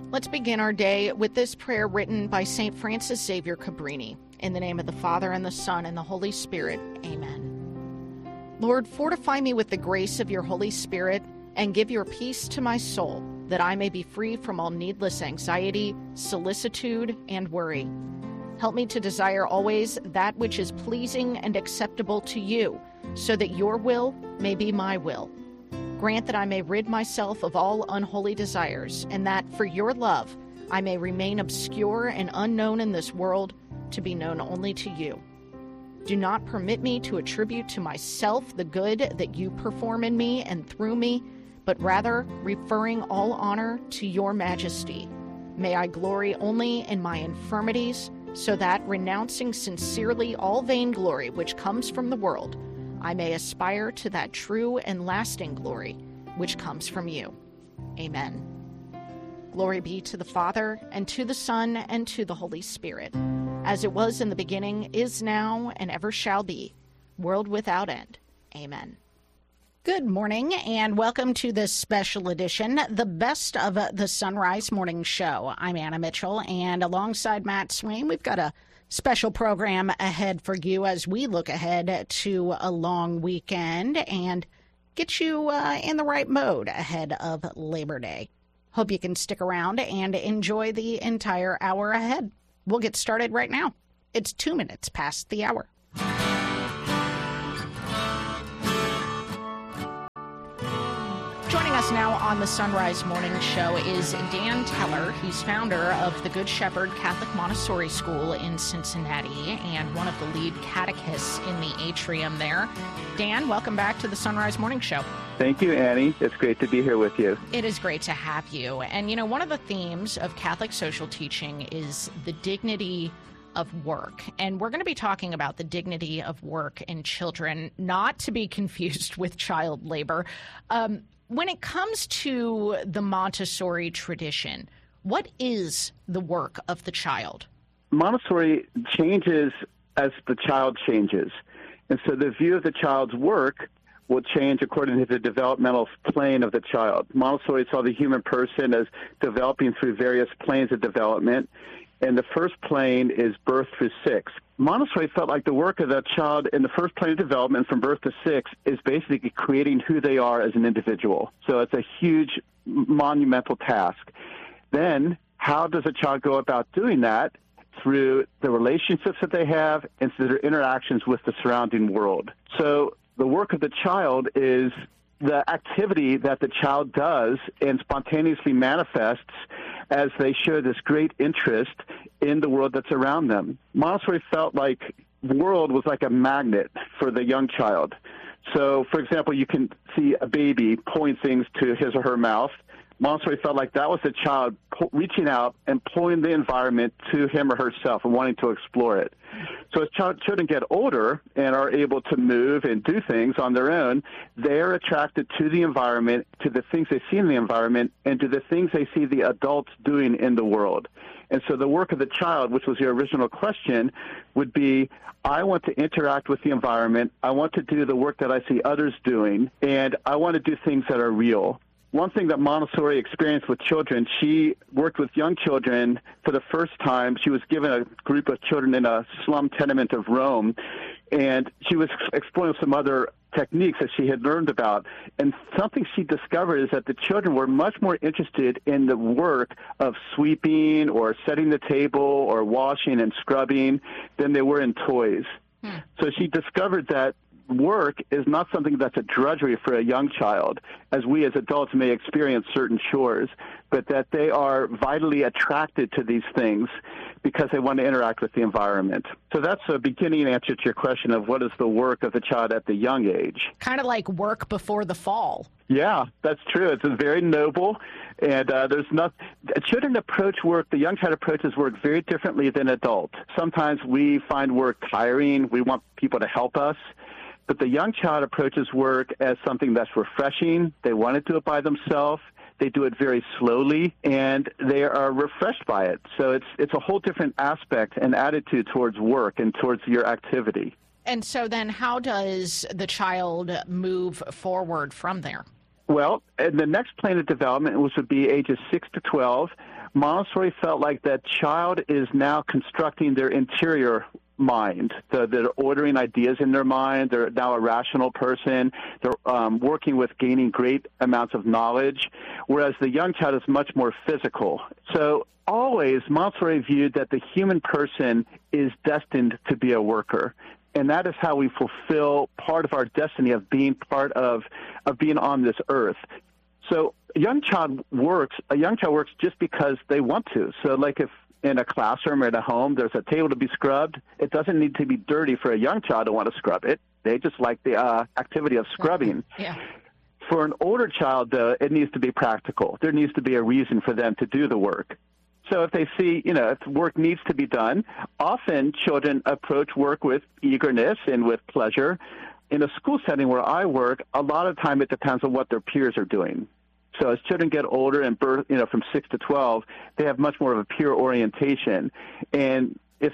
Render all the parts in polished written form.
Let's begin our day with this prayer written by St. Francis Xavier Cabrini. In the name of the Father, and the Son, and the Holy Spirit. Amen. Lord, fortify me with the grace of your Holy Spirit, and give your peace to my soul, that I may be free from all needless anxiety, solicitude, and worry. Help me to desire always that which is pleasing and acceptable to you, so that your will may be my will. Grant that I may rid myself of all unholy desires, and that, for your love, I may remain obscure and unknown in this world, to be known only to you. Do not permit me to attribute to myself the good that you perform in me and through me, but rather referring all honor to your majesty. May I glory only in my infirmities, so that, renouncing sincerely all vainglory which comes from the world, I may aspire to that true and lasting glory which comes from you. Amen. Glory be to the Father, and to the Son, and to the Holy Spirit, as it was in the beginning, is now, and ever shall be, world without end. Amen. Good morning, and welcome to this special edition, the best of the Sunrise Morning Show. I'm Anna Mitchell, and alongside Matt Swain, we've got a special program ahead for you as we look ahead to a long weekend and get you in the right mode ahead of Labor Day. Hope you can stick around and enjoy the entire hour ahead. We'll get started right now. It's 2 minutes past the hour. Joining us now on the Sunrise Morning Show is Dan Teller. He's founder of the Good Shepherd Catholic Montessori School in Cincinnati and one of the lead catechists in the atrium there. Dan, welcome back to the Sunrise Morning Show. Thank you, Annie. It's great to be here with you. It is great to have you. And, you know, one of the themes of Catholic social teaching is the dignity of work. And we're going to be talking about the dignity of work in children, not to be confused with child labor. When it comes to the Montessori tradition, what is the work of the child? Montessori changes as the child changes. And so the view of the child's work will change according to the developmental plane of the child. Montessori saw the human person as developing through various planes of development, and the first plane is birth through 6. Montessori felt like the work of that child in the first plane of development from birth to 6 is basically creating who they are as an individual. So it's a huge, monumental task. Then, how does a child go about doing that? Through the relationships that they have and through their interactions with the surrounding world. So the work of the child is the activity that the child does and spontaneously manifests as they show this great interest in the world that's around them. Montessori felt like the world was like a magnet for the young child. So, for example, you can see a baby pulling things to his or her mouth. Montessori felt like that was the child reaching out and pulling the environment to him or herself and wanting to explore it. So as children get older and are able to move and do things on their own, they're attracted to the environment, to the things they see in the environment, and to the things they see the adults doing in the world. And so the work of the child, which was your original question, would be, I want to interact with the environment, I want to do the work that I see others doing, and I want to do things that are real. One thing that Montessori experienced with children, she worked with young children for the first time. She was given a group of children in a slum tenement of Rome, and she was exploring some other techniques that she had learned about. And something she discovered is that the children were much more interested in the work of sweeping or setting the table or washing and scrubbing than they were in toys. So she discovered that work is not something that's a drudgery for a young child, as we as adults may experience certain chores, but that they are vitally attracted to these things because they want to interact with the environment. So that's a beginning answer to your question of what is the work of the child at the young age. Kind of like work before the fall. Yeah, that's true. It's very noble, and children approach work, the young child approaches work very differently than adults. Sometimes we find work tiring. We want people to help us. But the young child approaches work as something that's refreshing. They want to do it by themselves. They do it very slowly, and they are refreshed by it. So it's a whole different aspect and attitude towards work and towards your activity. And so then how does the child move forward from there? Well, in the next plane of development, which would be ages 6 to 12, Montessori felt like that child is now constructing their interior mind. They're ordering ideas in their mind. They're now a rational person. They're working with gaining great amounts of knowledge, whereas the young child is much more physical. So always Montessori viewed that the human person is destined to be a worker. And that is how we fulfill part of our destiny of being part of being on this earth. So a young child works just because they want to. So like if in a classroom or at a home there's a table to be scrubbed, it doesn't need to be dirty for a young child to want to scrub it. They just like the activity of scrubbing. Yeah. For an older child, though, it needs to be practical. There needs to be a reason for them to do the work. So if they see, if work needs to be done, often children approach work with eagerness and with pleasure. In a school setting where I work, a lot of time it depends on what their peers are doing. So as children get older and from 6 to 12, they have much more of a peer orientation. And if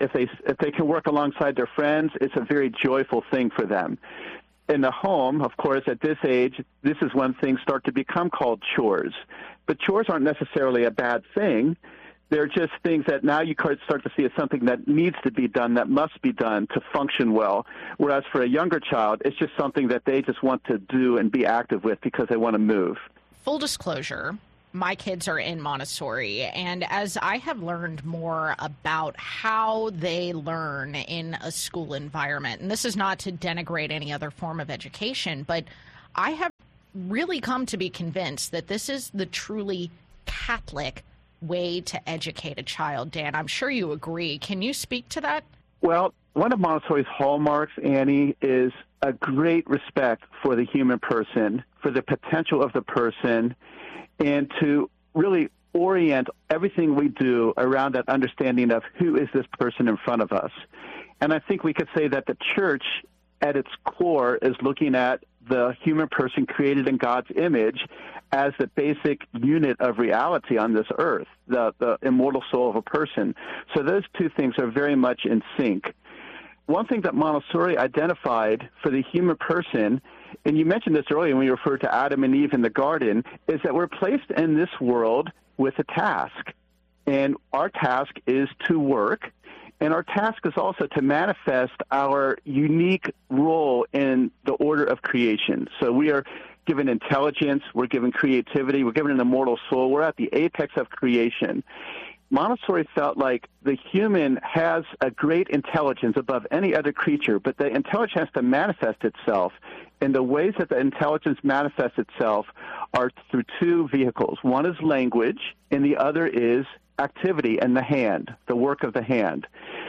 they can work alongside their friends, it's a very joyful thing for them. In the home, of course, at this age, this is when things start to become called chores. But chores aren't necessarily a bad thing. They're just things that now you start to see as something that needs to be done, that must be done to function well. Whereas for a younger child, it's just something that they just want to do and be active with because they want to move. Full disclosure, my kids are in Montessori, and as I have learned more about how they learn in a school environment, and this is not to denigrate any other form of education, but I have really come to be convinced that this is the truly Catholic way to educate a child. Dan, I'm sure you agree. Can you speak to that? Well, one of Montessori's hallmarks, Annie, is a great respect for the human person, for the potential of the person, and to really orient everything we do around that understanding of who is this person in front of us. And I think we could say that the church, at its core, is looking at the human person created in God's image as the basic unit of reality on this earth, the immortal soul of a person. So those two things are very much in sync. One thing that Montessori identified for the human person, and you mentioned this earlier when we referred to Adam and Eve in the garden, is that we're placed in this world with a task. And our task is to work. And our task is also to manifest our unique role in the order of creation. So we are given intelligence, we're given creativity, we're given an immortal soul. We're at the apex of creation. Montessori felt like the human has a great intelligence above any other creature, but the intelligence has to manifest itself. And the ways that the intelligence manifests itself are through two vehicles. One is language, and the other is activity and the hand, the work of the hand.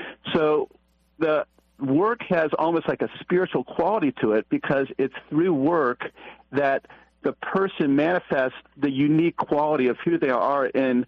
So the work has almost like a spiritual quality to it because it's through work that the person manifests the unique quality of who they are in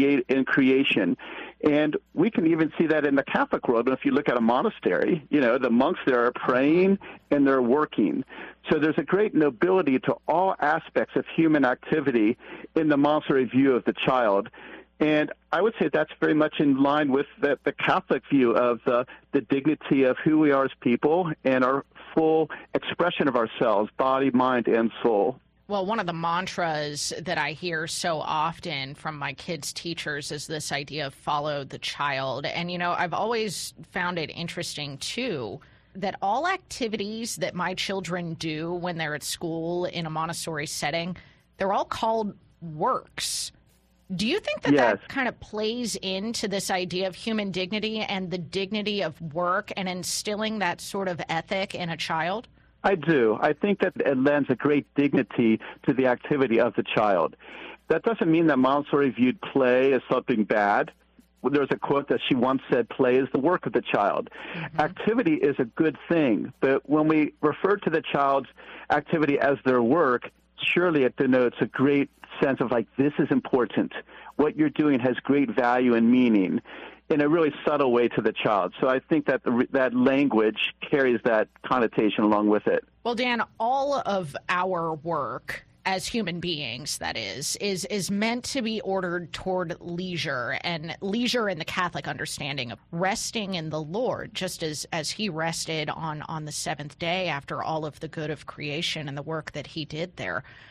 creation. And we can even see that in the Catholic world. If you look at a monastery, the monks there are praying and they're working. So there's a great nobility to all aspects of human activity in the Montessori view of the child. And I would say that's very much in line with the Catholic view of the dignity of who we are as people and our full expression of ourselves, body, mind, and soul. Well, one of the mantras that I hear so often from my kids' teachers is this idea of follow the child. And, I've always found it interesting, too, that all activities that my children do when they're at school in a Montessori setting, they're all called works. Do you think that Yes. that kind of plays into this idea of human dignity and the dignity of work and instilling that sort of ethic in a child? I do. I think that it lends a great dignity to the activity of the child. That doesn't mean that Montessori viewed play as something bad. There's a quote that she once said, play is the work of the child. Mm-hmm. Activity is a good thing, but when we refer to the child's activity as their work, surely it denotes a great sense of this is important. What you're doing has great value and meaning in a really subtle way to the child. So I think that that language carries that connotation along with it. Well, Dan, all of our work as human beings, that is meant to be ordered toward leisure, and leisure in the Catholic understanding of resting in the Lord, just as he rested on the seventh day after all of the good of creation and the work that he did there.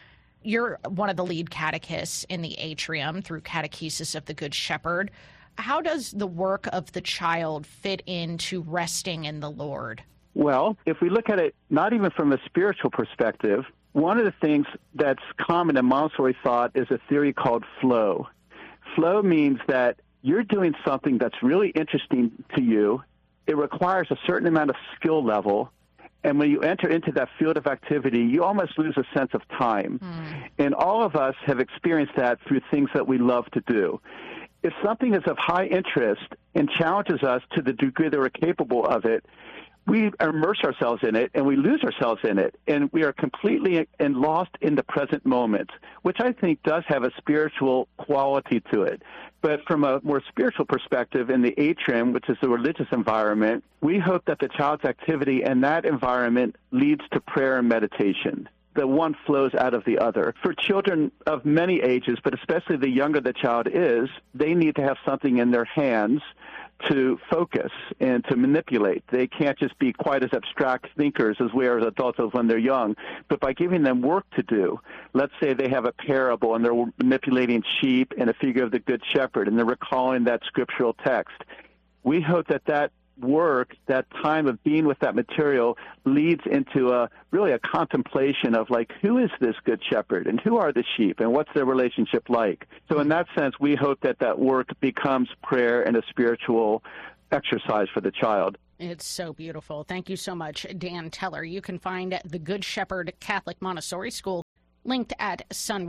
you're one of the lead catechists in the Atrium through Catechesis of the Good Shepherd. How does the work of the child fit into resting in the Lord? Well, if we look at it not even from a spiritual perspective, one of the things that's common in Montessori thought is a theory called flow. Flow means that you're doing something that's really interesting to you. It requires a certain amount of skill level. And when you enter into that field of activity, you almost lose a sense of time. And all of us have experienced that through things that we love to do. If something is of high interest and challenges us to the degree that we're capable of it, we immerse ourselves in it and we lose ourselves in it, and we are completely and lost in the present moment, which I think does have a spiritual quality to it. But from a more spiritual perspective, in the atrium, which is the religious environment, we hope that the child's activity in that environment leads to prayer and meditation. The one flows out of the other. For children of many ages, but especially the younger the child is, they need to have something in their hands to focus and to manipulate. They can't just be quite as abstract thinkers as we are as adults when they're young, but by giving them work to do. Let's say they have a parable and they're manipulating sheep and a figure of the Good Shepherd, and they're recalling that scriptural text. We hope that that work, that time of being with that material, leads into really a contemplation of, like, who is this Good Shepherd and who are the sheep and what's their relationship like? So in that sense, we hope that that work becomes prayer and a spiritual exercise for the child. It's so beautiful. Thank you so much, Dan Teller. You can find the Good Shepherd Catholic Montessori School linked at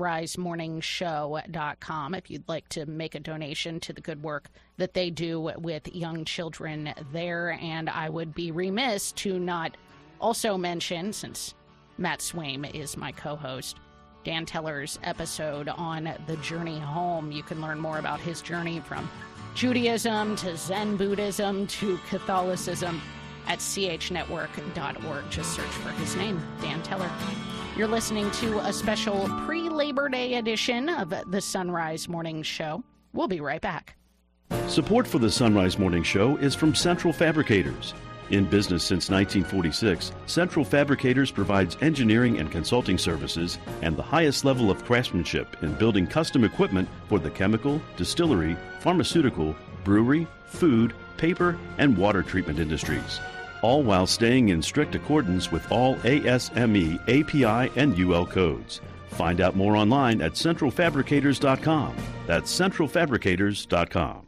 sunrisemorningshow.com if you'd like to make a donation to the good work that they do with young children there. And I would be remiss to not also mention, since Matt Swaim is my co-host, Dan Teller's episode on the journey home. You can learn more about his journey from Judaism to Zen Buddhism to Catholicism at chnetwork.org. Just search for his name, Dan Teller. You're listening to a special pre-Labor Day edition of the Sunrise Morning Show. We'll be right back. Support for the Sunrise Morning Show is from Central Fabricators. In business since 1946, Central Fabricators provides engineering and consulting services and the highest level of craftsmanship in building custom equipment for the chemical, distillery, pharmaceutical, brewery, food, paper, and water treatment industries, all while staying in strict accordance with all ASME, API, and UL codes. Find out more online at centralfabricators.com. That's centralfabricators.com.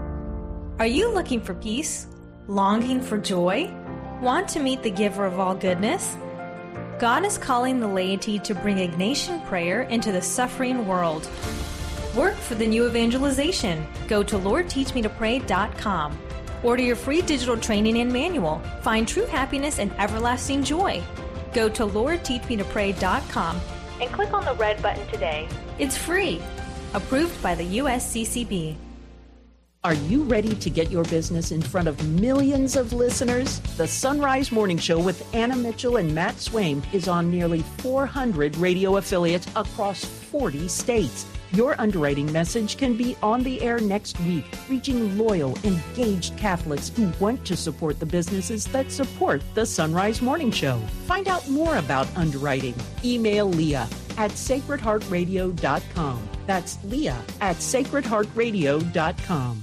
Are you looking for peace? Longing for joy? Want to meet the giver of all goodness? God is calling the laity to bring Ignatian prayer into the suffering world. Work for the new evangelization. Go to LordTeachMeToPray.com. Order your free digital training and manual. Find true happiness and everlasting joy. Go to LordTeachMeToPray.com and click on the red button today. It's free. Approved by the USCCB. Are you ready to get your business in front of millions of listeners? The Sunrise Morning Show with Anna Mitchell and Matt Swaim is on nearly 400 radio affiliates across 40 states. Your underwriting message can be on the air next week, reaching loyal, engaged Catholics who want to support the businesses that support the Sunrise Morning Show. Find out more about underwriting. Email Leah at sacredheartradio.com. That's Leah at sacredheartradio.com.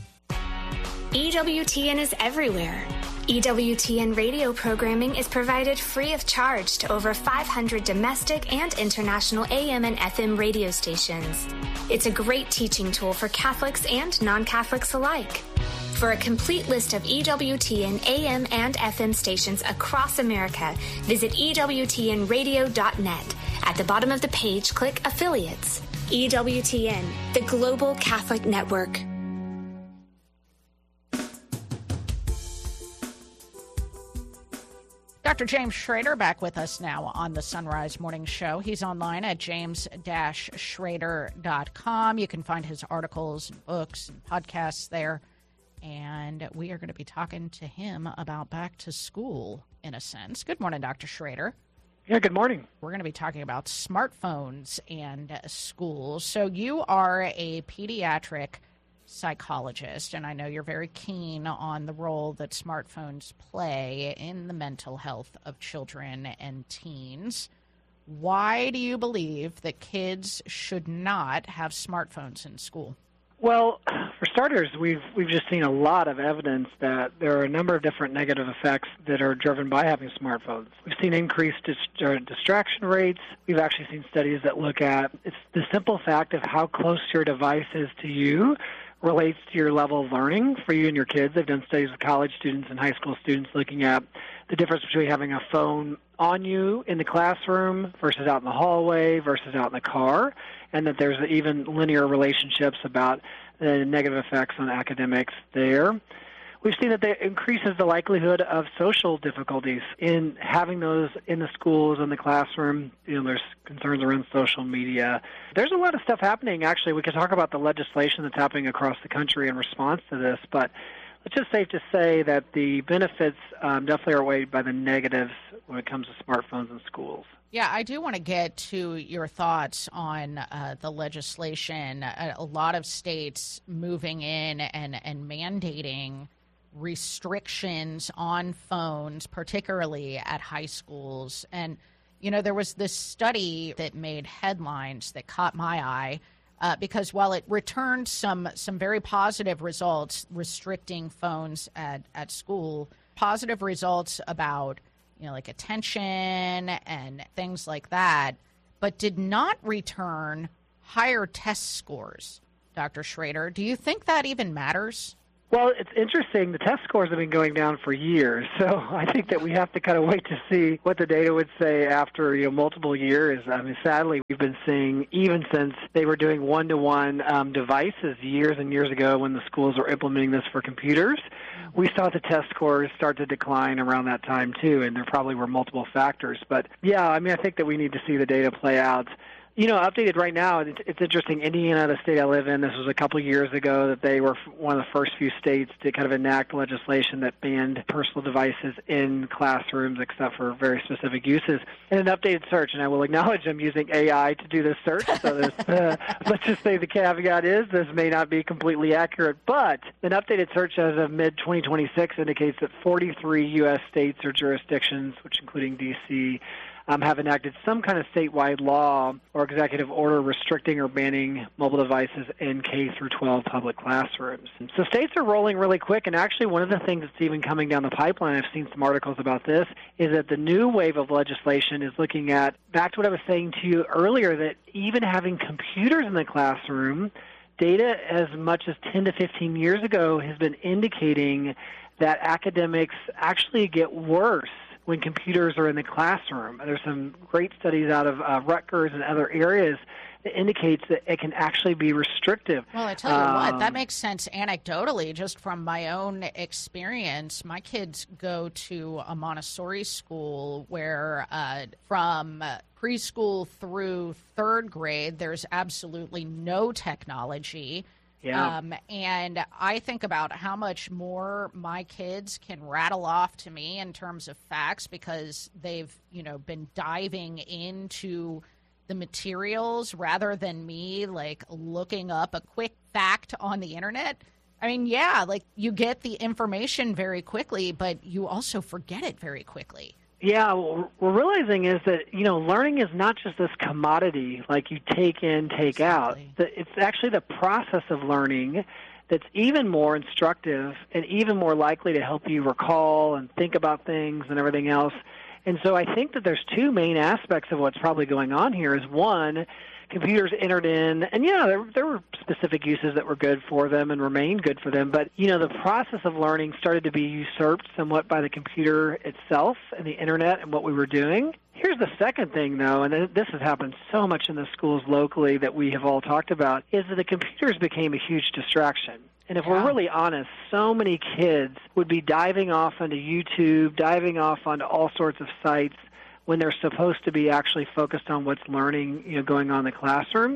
EWTN is everywhere. EWTN radio programming is provided free of charge to over 500 domestic and international AM and FM radio stations. It's a great teaching tool for Catholics and non-Catholics alike. For a complete list of EWTN AM and FM stations across America, visit EWTNradio.net. At the bottom of the page, click Affiliates. EWTN, the Global Catholic Network. Dr. James Schrader back with us now on the Sunrise Morning Show. He's online at james-schrader.com. You can find his articles, and books, and podcasts there. And we are going to be talking to him about back to school, in a sense. Good morning, Dr. Schrader. Yeah, good morning. We're going to be talking about smartphones and schools. So you are a pediatric psychologist, and I know you're very keen on the role that smartphones play in the mental health of children and teens. Why do you believe that kids should not have smartphones in school? Well, for starters, we've just seen a lot of evidence that there are a number of different negative effects that are driven by having smartphones. We've seen increased distraction rates. We've actually seen studies that look at it's the simple fact of how close your device is to you relates to your level of learning for you and your kids. They've done studies with college students and high school students looking at the difference between having a phone on you in the classroom versus out in the hallway versus out in the car, and that there's even linear relationships about the negative effects on academics there. We've seen that that increases the likelihood of social difficulties in having those in the schools and the classroom. There's concerns around social media. There's a lot of stuff happening. Actually, we could talk about the legislation that's happening across the country in response to this, but it's just safe to say that the benefits definitely are outweighed by the negatives when it comes to smartphones in schools. Yeah, I do want to get to your thoughts on the legislation. A lot of states moving in and mandating restrictions on phones, particularly at high schools. And, there was this study that made headlines that caught my eye because while it returned some very positive results restricting phones at school, positive results about like attention and things like that, but did not return higher test scores. Dr. Schrader, do you think that even matters? Well, it's interesting. The test scores have been going down for years, so I think that we have to kind of wait to see what the data would say after multiple years. I mean, sadly, we've been seeing, even since they were doing one-to-one devices years and years ago when the schools were implementing this for computers, we saw the test scores start to decline around that time too, and there probably were multiple factors. But yeah, I mean, I think that we need to see the data play out. Updated right now, it's interesting. Indiana, the state I live in, this was a couple years ago that they were one of the first few states to kind of enact legislation that banned personal devices in classrooms except for very specific uses. And an updated search, and I will acknowledge I'm using AI to do this search, so let's just say the caveat is this may not be completely accurate, but an updated search as of mid-2026 indicates that 43 U.S. states or jurisdictions, which including D.C., have enacted some kind of statewide law or executive order restricting or banning mobile devices in K through 12 public classrooms. So states are rolling really quick, and actually one of the things that's even coming down the pipeline, I've seen some articles about this, is that the new wave of legislation is looking at, back to what I was saying to you earlier, that even having computers in the classroom, data as much as 10 to 15 years ago has been indicating that academics actually get worse when computers are in the classroom. There's some great studies out of Rutgers and other areas that indicates that it can actually be restrictive. Well, I tell you what, that makes sense anecdotally, just from my own experience. My kids go to a Montessori school where from preschool through third grade, there's absolutely no technology. Yeah. And I think about how much more my kids can rattle off to me in terms of facts because they've, been diving into the materials rather than me, like, looking up a quick fact on the internet. I mean, yeah, like, you get the information very quickly, but you also forget it very quickly. Yeah, what we're realizing is that, learning is not just this commodity like you take in, take Exactly. out. It's actually the process of learning that's even more instructive and even more likely to help you recall and think about things and everything else. And so I think that there's two main aspects of what's probably going on here. Is one, computers entered in, and there were specific uses that were good for them and remained good for them, but the process of learning started to be usurped somewhat by the computer itself and the internet and what we were doing. Here's the second thing, though, and this has happened so much in the schools locally that we have all talked about, is that the computers became a huge distraction. And if we're really honest, so many kids would be diving off onto YouTube, diving off onto all sorts of sites when they're supposed to be actually focused on what's learning, going on in the classroom.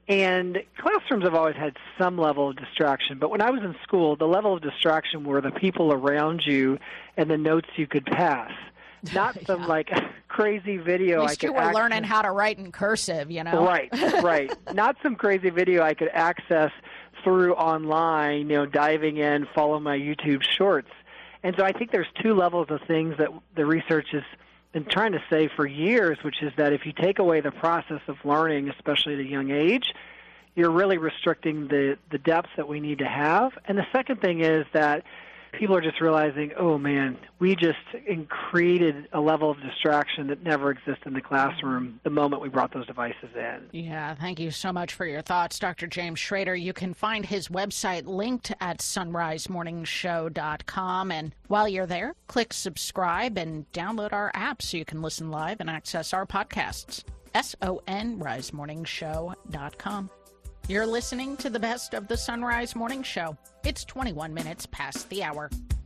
And classrooms have always had some level of distraction. But when I was in school, the level of distraction were the people around you and the notes you could pass. Not some, crazy video At least I could you were learning how to write in cursive, Right. Not some crazy video I could access through online, diving in, follow my YouTube shorts. And so I think there's two levels of things that the research is been trying to say for years, which is that if you take away the process of learning, especially at a young age, you're really restricting the depths that we need to have. And the second thing is that people are just realizing, oh, man, we just created a level of distraction that never existed in the classroom the moment we brought those devices in. Yeah, thank you so much for your thoughts, Dr. James Schrader. You can find his website linked at sunrisemorningshow.com. And while you're there, click subscribe and download our app so you can listen live and access our podcasts. sunrisemorningshow.com. You're listening to the best of the Sunrise Morning Show. It's 21 minutes past the hour.